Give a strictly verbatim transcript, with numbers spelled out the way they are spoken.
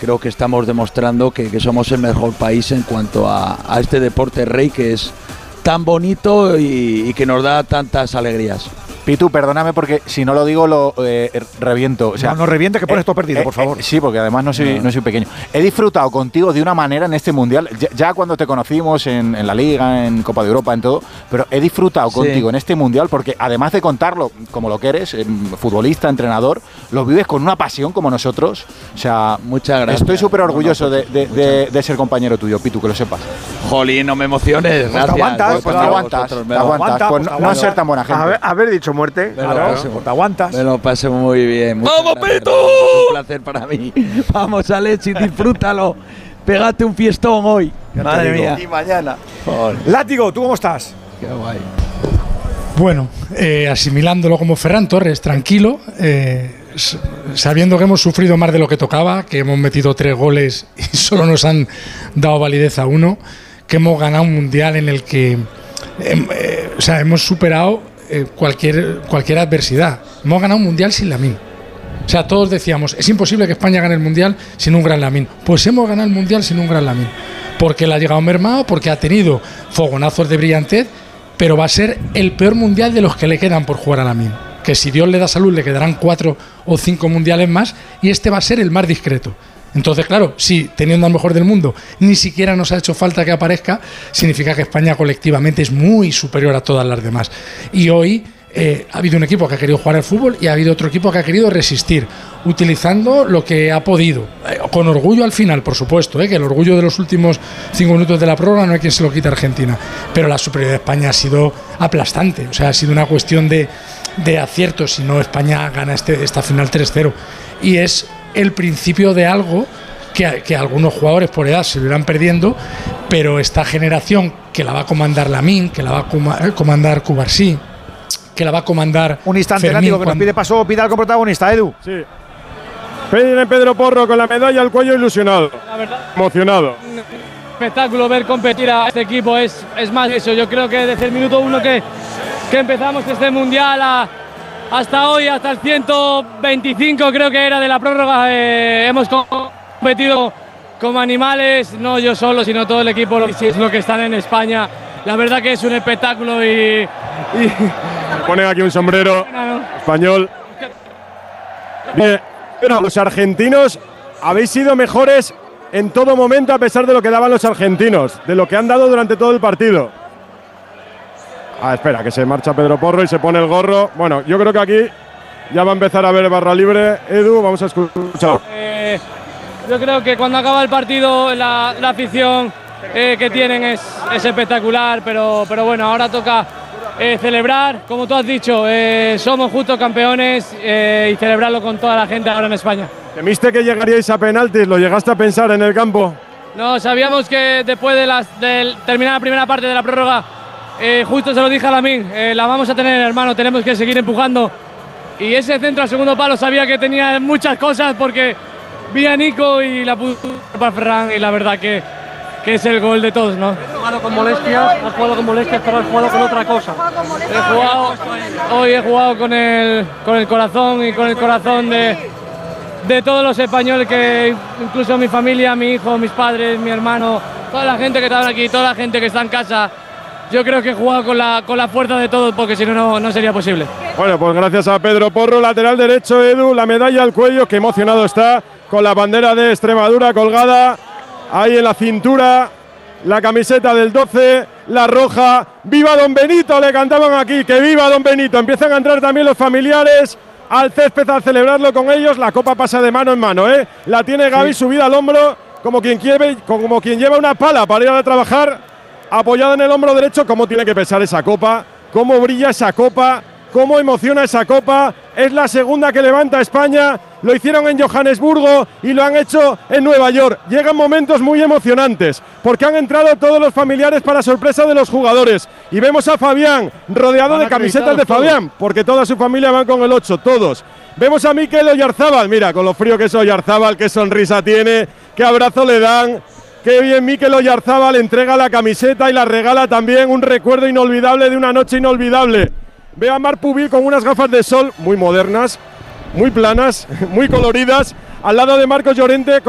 creo que estamos demostrando que, que somos el mejor país en cuanto a, a este deporte rey que es tan bonito y, y que nos da tantas alegrías. Pitu, perdóname porque si no lo digo lo eh, reviento. O sea, no, no reviente que pones eh, todo perdido, eh, por favor. Eh, sí, porque además no soy, no. no soy pequeño. He disfrutado contigo de una manera en este Mundial, ya, ya cuando te conocimos en, en la Liga, en Copa de Europa, en todo, pero he disfrutado sí. contigo en este Mundial porque además de contarlo como lo que eres, eh, futbolista, entrenador, lo vives con una pasión como nosotros. O sea, muchas gracias. Estoy súper orgulloso no, no, de, de, de, de ser compañero tuyo, Pitu, que lo sepas. Jolín, no me emociones. Pues te aguantas, pues, pues te aguantas, te aguantas. Aguanta, pues, pues no, no ser tan buena gente. Haber, haber dicho muerte, me claro, pasé, te aguantas. Me lo pasé muy bien. ¡Vamos, Pitu! Es un placer para mí. Vamos, Alex, y disfrútalo. Pégate un fiestón hoy. Madre mía. Y mañana. Joder. Látigo, ¿tú cómo estás? Qué guay. Bueno, eh, asimilándolo como Ferran Torres, tranquilo, eh, sabiendo que hemos sufrido más de lo que tocaba, que hemos metido tres goles y solo nos han dado validez a uno, que hemos ganado un mundial en el que eh, eh, o sea, hemos superado eh, cualquier, cualquier adversidad. Hemos ganado un mundial sin Lamine. O sea, todos decíamos, es imposible que España gane el mundial sin un gran Lamine. Pues hemos ganado el mundial sin un gran Lamine. Porque le ha llegado mermado, porque ha tenido fogonazos de brillantez, pero va a ser el peor mundial de los que le quedan por jugar a Lamine. Que si Dios le da salud le quedarán cuatro o cinco mundiales más y este va a ser el más discreto. Entonces, claro, si teniendo al mejor del mundo ni siquiera nos ha hecho falta que aparezca, significa que España colectivamente es muy superior a todas las demás. Y hoy eh, ha habido un equipo que ha querido jugar al fútbol y ha habido otro equipo que ha querido resistir, utilizando lo que ha podido, eh, con orgullo al final, por supuesto, eh, que el orgullo de los últimos cinco minutos de la prórroga no hay quien se lo quite a Argentina, pero la superioridad de España ha sido aplastante, o sea, ha sido una cuestión de, de acierto, si no España gana este, esta final tres cero, y es el principio de algo que, que algunos jugadores por edad se lo irán perdiendo, pero esta generación que la va a comandar Lamine, que la va a comandar Cubarsí, que la va a comandar un instante, Fermín, Látigo, que cuando... nos pide paso Vidal con protagonista, Edu. Sí. Piden Pedro Porro con la medalla al cuello, ilusionado, la verdad, emocionado. Espectáculo ver competir a este equipo, es, es más eso. Yo creo que desde el minuto uno que, que empezamos este mundial a, hasta hoy, hasta el ciento veinticinco creo que era de la prórroga, eh, hemos competido como animales, no yo solo, sino todo el equipo, lo que, es lo que están en España. La verdad que es un espectáculo y... y ponen aquí un sombrero español. Bien, pero los argentinos habéis sido mejores en todo momento a pesar de lo que daban los argentinos, de lo que han dado durante todo el partido. Ah, espera, que se marcha Pedro Porro y se pone el gorro. Bueno, yo creo que aquí ya va a empezar a haber barra libre. Edu, vamos a escuchar. Eh, yo creo que cuando acaba el partido la, la afición eh, que tienen es, es espectacular, pero, pero bueno, ahora toca eh, celebrar, como tú has dicho, eh, somos justos campeones eh, y celebrarlo con toda la gente ahora en España. ¿Temiste que llegaríais a penaltis? ¿Lo llegaste a pensar en el campo? No, sabíamos que después de, las, de terminar la primera parte de la prórroga, eh, justo se lo dije a Lamine, eh, la vamos a tener, hermano, tenemos que seguir empujando. Y ese centro al segundo palo sabía que tenía muchas cosas porque vi a Nico y la puso para Ferran y la verdad que, que es el gol de todos, ¿no? Has jugado con molestias, has jugado con molestias, pero has jugado con otra cosa. He jugado, hoy he jugado con el, con el corazón y con el corazón de, de todos los españoles, que incluso mi familia, mi hijo, mis padres, mi hermano, toda la gente que está aquí, toda la gente que está en casa. Yo creo que he jugado con la, con la fuerza de todos porque si no, no, no sería posible. Bueno, pues gracias a Pedro Porro, lateral derecho, Edu, la medalla al cuello, que emocionado está, con la bandera de Extremadura colgada ahí en la cintura, la camiseta del doce, la roja. ¡Viva Don Benito!, le cantaban aquí, que viva Don Benito. Empiezan a entrar también los familiares al césped a celebrarlo con ellos. La copa pasa de mano en mano, ¿eh? La tiene Gaby sí. subida al hombro, como quien, quiere, como quien lleva una pala para ir a trabajar, apoyada en el hombro derecho. Cómo tiene que pesar esa copa, cómo brilla esa copa, cómo emociona esa copa. Es la segunda que levanta España, lo hicieron en Johannesburgo y lo han hecho en Nueva York. Llegan momentos muy emocionantes, porque han entrado todos los familiares para sorpresa de los jugadores. Y vemos a Fabián rodeado de camisetas de Fabián, porque toda su familia van con el ocho, todos. Vemos a Mikel Oyarzábal, mira, con lo frío que es Oyarzábal, qué sonrisa tiene, qué abrazo le dan. Qué bien Mikel Oyarzábal entrega la camiseta y la regala también, un recuerdo inolvidable de una noche inolvidable. Ve a Marc Pubil con unas gafas de sol muy modernas, muy planas, muy coloridas, al lado de Marcos Llorente.